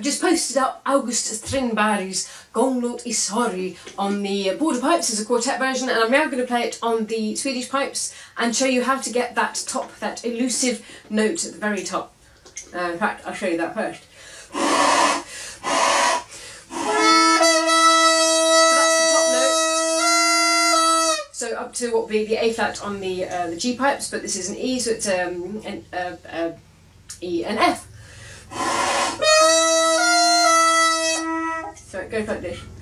just posted up August Strindberg's Gånglåt i Sorg on the border pipes as a quartet version, and I'm now going to play it on the Swedish pipes and show you how to get that elusive note at the very top. In fact, I'll show you that first. So up to what would be the A flat on the G pipes, but this is an E, so it's an E and F. So it goes like this.